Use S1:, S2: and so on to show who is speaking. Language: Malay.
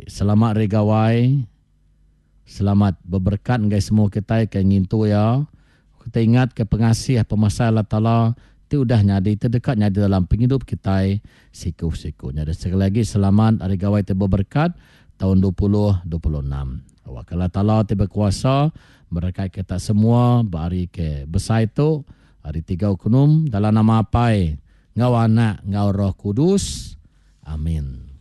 S1: selamat regawai. Selamat berberkat guys semua kita ke ngintu ya. Kita ingat ke pengasih pemasal Allah Ta'ala itu udah nyadi terdekat nyadi dalam penghidup kita siku-sikunya. Dan sekali lagi selamat hari gawai berberkat tahun 2026. Awak Allah Ta'ala berkuasa berkat kita semua bahari ke besar itu hari 3 Kunum dalam nama apa ngau anak ngau Roh Kudus. Amin.